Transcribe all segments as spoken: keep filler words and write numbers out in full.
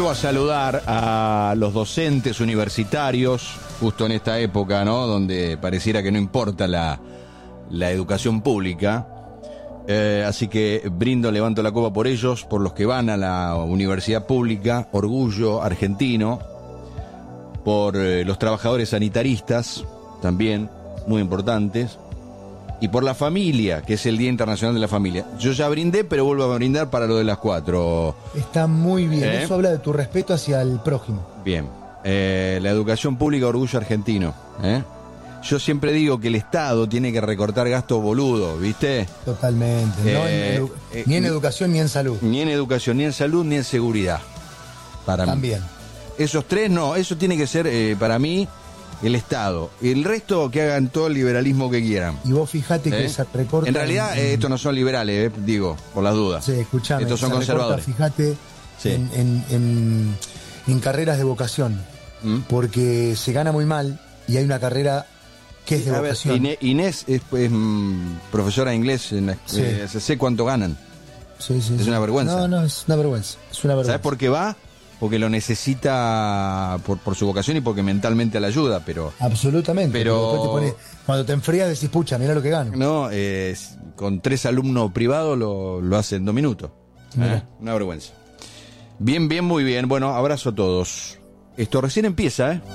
Vamos a saludar a los docentes universitarios, justo en esta época, ¿no? Donde pareciera que no importa la, la educación pública. Eh, así que brindo, levanto la copa por ellos, por los que van a la universidad pública, orgullo argentino, por eh, los trabajadores sanitaristas, también, muy importantes, y por la familia, que es el Día Internacional de la Familia. Yo ya brindé, pero vuelvo a brindar para lo de las cuatro. Está muy bien, ¿Eh? Eso habla de tu respeto hacia el prójimo. Bien, eh, la educación pública, orgullo argentino, ¿eh? Yo siempre digo que el Estado tiene que recortar gastos boludos, ¿viste? Totalmente, no Eh, en edu- eh, ni en educación ni en salud. Ni en educación, ni en salud, ni en seguridad. Para mí. También. Esos tres no, eso tiene que ser, eh, para mí, el Estado. El resto que hagan todo el liberalismo que quieran. Y vos fijate que ¿Eh? se recorta... En realidad, eh, estos no son liberales, eh, digo, por las dudas. Sí, escuchame. Estos son se conservadores. recorta, fíjate, Sí. en, en, en, en carreras de vocación. ¿Mm? Porque se gana muy mal y hay una carrera que es de A ver, vocación. Inés, Inés es, es, mm, profesora de inglés, en la, Sí. eh, sé cuánto ganan. Sí, sí, es sí. una vergüenza. No, no, es una vergüenza. Es una vergüenza. ¿Sabes por qué va? Porque lo necesita por, por su vocación y porque mentalmente la ayuda, pero... Absolutamente. Pero- Después te pone- cuando te enfrías decís, pucha, mirá lo que gano. No, eh, con tres alumnos privados lo, lo hace en dos minutos. Mirá. ¿Eh? Una vergüenza. Bien, bien, muy bien. Bueno, abrazo a todos. Esto recién empieza, ¿eh?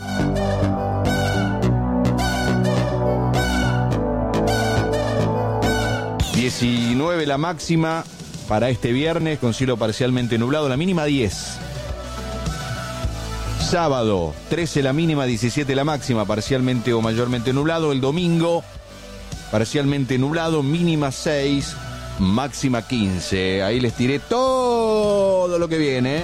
diecinueve la máxima para este viernes con cielo parcialmente nublado, la mínima diez. Sábado, trece la mínima, diecisiete la máxima, parcialmente o mayormente nublado. El domingo, parcialmente nublado, mínima seis, máxima quince. Ahí les tiré todo lo que viene.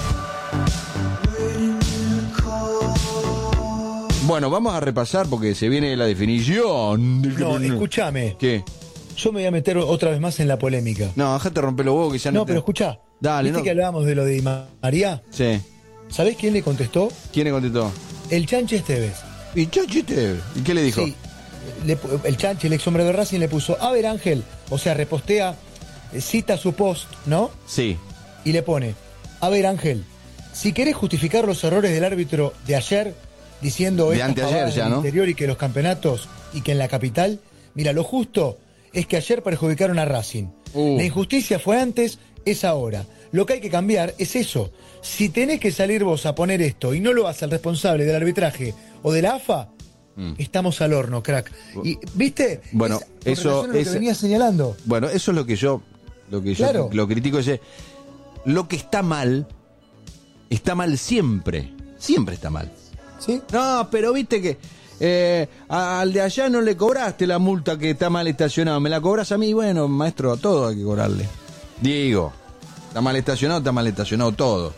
Bueno, vamos a repasar porque se viene la definición. No, escúchame. ¿Qué? Yo me voy a meter otra vez más en la polémica. No, déjate romper los huevos que ya no, No, te... pero escuchá. Dale, ¿Viste no. que hablábamos de lo de Di María? Sí. ¿Sabés quién le contestó? ¿Quién le contestó? El Chanche Esteves. ¿Y Chanchite? ¿Y qué le dijo? Sí. Le pu- el Chanche, el ex hombre de Racing, le puso, a ver Ángel, o sea, repostea, eh, cita su post, ¿no? Sí. Y le pone, a ver Ángel, si querés justificar los errores del árbitro de ayer, diciendo De estas anteayer pavadas ya, del ¿no? interior y que los campeonatos y que en la capital, mira, lo justo es que ayer perjudicaron a Racing. Uh. La injusticia fue antes, es ahora. Lo que hay que cambiar es eso. Si tenés que salir vos a poner esto y no lo hace el responsable del arbitraje o de la A F A, mm. estamos al horno, crack. Y, ¿viste? Bueno, es, eso es lo que es- venía señalando. Bueno, eso es lo que yo, lo que yo Claro. lo critico. Es, lo que está mal, está mal siempre. Siempre está mal. ¿Sí? No, pero viste que eh, al de allá no le cobraste la multa que está mal estacionado. Me la cobras a mí. Bueno, maestro, a todo hay que cobrarle. Digo, está mal estacionado, está mal estacionado todo.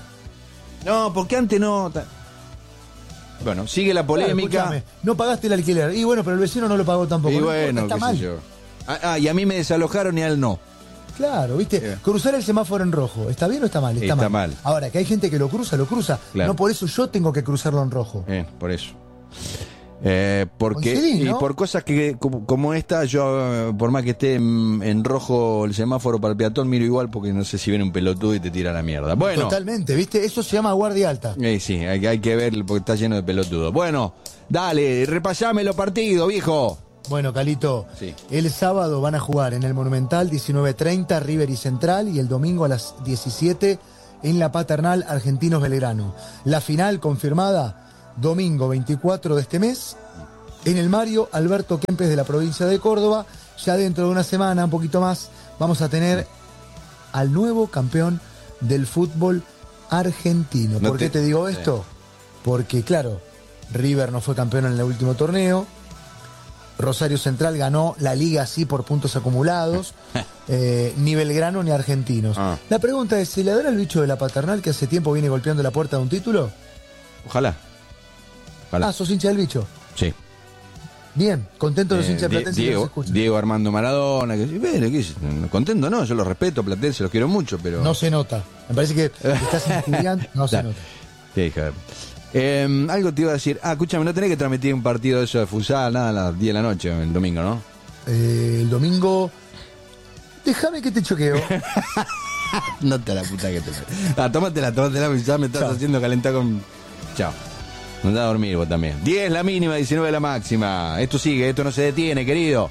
No, porque antes no... ta- Bueno, sigue la polémica. Claro, escúchame, no pagaste el alquiler. Y bueno, pero el vecino no lo pagó tampoco. y No bueno, importa, qué está sé mal. yo. Ah, ah, y a mí me desalojaron y a él no. Claro, ¿viste? Sí. Cruzar el semáforo en rojo, ¿está bien o está mal? Está, Está mal. Ahora, que hay gente que lo cruza, lo cruza. Claro. No por eso yo tengo que cruzarlo en rojo. Eh, por eso. Eh, porque Coincidí, y ¿no? por cosas que como, como esta, yo eh, por más que esté en, en rojo el semáforo para el peatón, miro igual porque no sé si viene un pelotudo y te tira la mierda. Bueno, Totalmente, ¿viste? Eso se llama guardia alta. eh, sí, hay, hay que ver porque está lleno de pelotudos. Bueno, dale, repasame los partidos, viejo. Bueno, Calito, Sí. el sábado van a jugar en el Monumental diecinueve treinta, River y Central, y el domingo a las diecisiete en la Paternal, Argentinos Belgrano. La final confirmada, domingo veinticuatro de este mes, en el Mario Alberto Kempes de la provincia de Córdoba. Ya dentro de una semana, un poquito más, vamos a tener al nuevo campeón del fútbol argentino. No ¿Por qué te- te digo esto? Porque, claro, River no fue campeón en el último torneo. Rosario Central ganó la liga así por puntos acumulados, eh, ni Belgrano ni Argentinos. Ah. La pregunta es, ¿se le dará el bicho de la Paternal que hace tiempo viene golpeando la puerta de un título? Ojalá. Ojalá. Ah, sos hincha del bicho. Sí. Bien, contento los Eh, hinchas Die- platenses que Diego, nos escuchan. Diego Armando Maradona, que sí, bueno, ¿qué es? Contento no, yo los respeto, platense, los quiero mucho, pero... No se nota. Me parece que estás estudiando, no se Da. nota. Qué hija de- Eh, algo te iba a decir. Ah, escúchame, no tenés que transmitir un partido de eso de futsal, nada, a las diez de la noche, el domingo, ¿no? Eh, el domingo... Déjame que te choqueo. No te la puta que te la. Ah, tómatela, tómatela, ya me estás Chao. haciendo calentar con. Chao. Andá a dormir vos también. diez la mínima, diecinueve la máxima. Esto sigue, esto no se detiene, querido.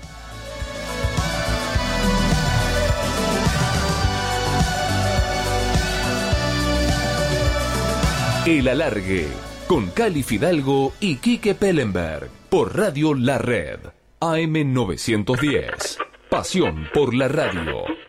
El Alargue, con Cali Fidalgo y Quique Pellenberg, por Radio La Red, A M novecientos diez. Pasión por la radio.